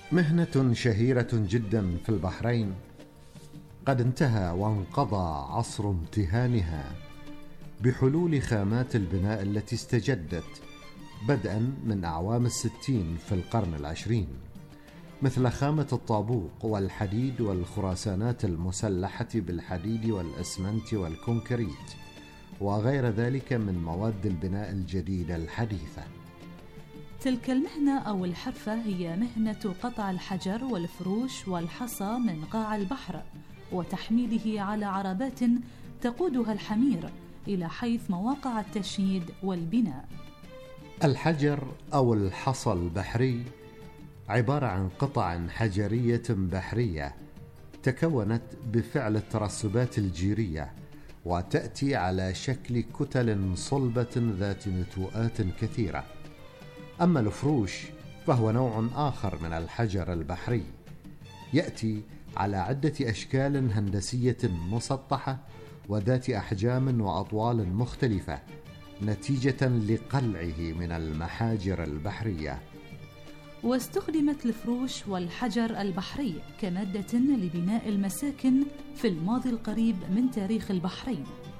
مهنة شهيرة جدا في البحرين قد انتهى وانقضى عصر امتهانها بحلول خامات البناء التي استجدت بدءا من أعوام 60 في القرن العشرين، مثل خامة الطابوق والحديد والخرسانات المسلحة بالحديد والأسمنت والكونكريت وغير ذلك من مواد البناء الجديدة الحديثة. تلك المهنة أو الحرفة هي مهنة قطع الحجر والفروش والحصى من قاع البحر وتحميله على عربات تقودها الحمير إلى حيث مواقع التشييد والبناء. الحجر أو الحصى البحري عبارة عن قطع حجرية بحرية تكونت بفعل الترسبات الجيرية وتأتي على شكل كتل صلبة ذات نتوءات كثيرة. أما الفروش فهو نوع آخر من الحجر البحري، يأتي على عدة أشكال هندسية مسطحة وذات أحجام وأطوال مختلفة نتيجة لقلعه من المحاجر البحرية. واستخدمت الفروش والحجر البحري كمادة لبناء المساكن في الماضي القريب من تاريخ البحرين،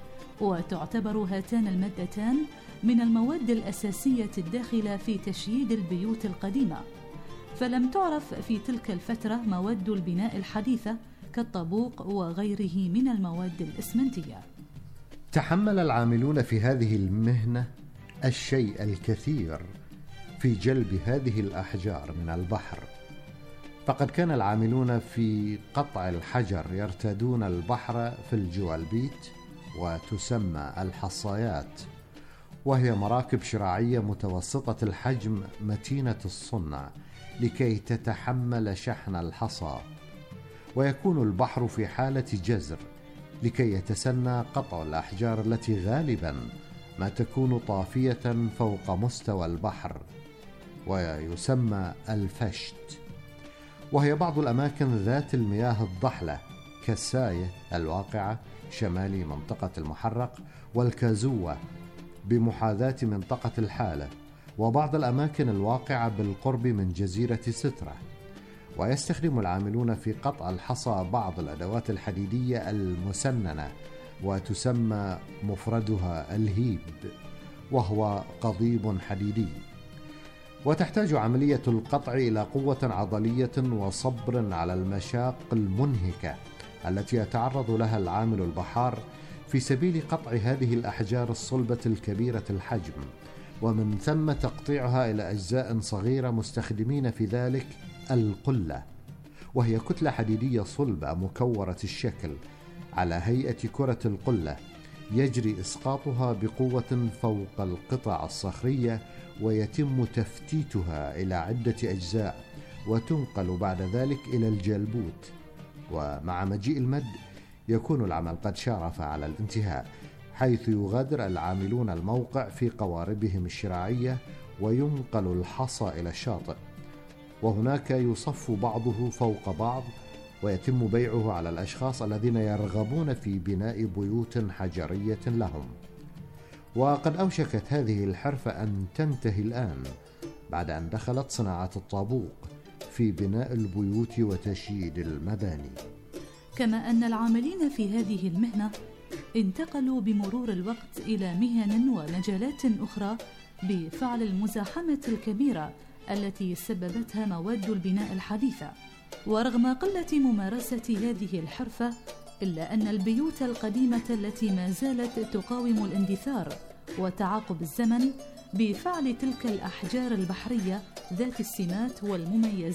وتعتبر هاتان المادتان من المواد الأساسية الداخلة في تشييد البيوت القديمة، فلم تعرف في تلك الفترة مواد البناء الحديثة كالطابوق وغيره من المواد الإسمنتية. تحمل العاملون في هذه المهنة الشيء الكثير في جلب هذه الأحجار من البحر، فقد كان العاملون في قطع الحجر يرتادون البحر في الجوالبيت وتسمى الحصايات، وهي مراكب شراعية متوسطة الحجم متينة الصنع لكي تتحمل شحن الحصى، ويكون البحر في حالة جزر لكي يتسنى قطع الأحجار التي غالبا ما تكون طافية فوق مستوى البحر ويسمى الفشت، وهي بعض الأماكن ذات المياه الضحلة كالساية الواقعة شمال منطقة المحرق والكازوة بمحاذاة منطقة الحالة، وبعض الأماكن الواقعة بالقرب من جزيرة سترة. ويستخدم العاملون في قطع الحصى بعض الأدوات الحديدية المسننة وتسمى مفردها الهيب، وهو قضيب حديدي، وتحتاج عملية القطع إلى قوة عضلية وصبر على المشاق المنهكة التي يتعرض لها العامل البحار في سبيل قطع هذه الأحجار الصلبة الكبيرة الحجم، ومن ثم تقطيعها إلى أجزاء صغيرة مستخدمين في ذلك القلة، وهي كتلة حديدية صلبة مكورة الشكل على هيئة كرة القلة يجري إسقاطها بقوة فوق القطع الصخرية ويتم تفتيتها إلى عدة أجزاء وتنقل بعد ذلك إلى الجلبوت، ومع مجيء المد يكون العمل قد شارف على الانتهاء، حيث يغادر العاملون الموقع في قواربهم الشراعية وينقل الحصى إلى الشاطئ، وهناك يصف بعضه فوق بعض ويتم بيعه على الأشخاص الذين يرغبون في بناء بيوت حجرية لهم. وقد أوشكت هذه الحرفة أن تنتهي الآن بعد أن دخلت صناعة الطابوق في بناء البيوت وتشييد المباني. كما أن العاملين في هذه المهنة انتقلوا بمرور الوقت إلى مهن ومجالات أخرى بفعل المزاحمة الكبيرة التي سببتها مواد البناء الحديثة. ورغم قلة ممارسة هذه الحرفة إلا أن البيوت القديمة التي ما زالت تقاوم الاندثار وتعاقب الزمن بفعل تلك الأحجار البحرية ذات السمات والمميزات